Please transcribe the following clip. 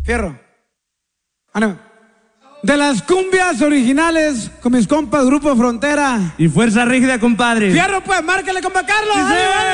Fierro. Ánimo. De las cumbias originales con mis compas Grupo Frontera. Y Fuerza Rígida, compadre. Fierro, pues, márcale, compa Carlos. ¡Sí!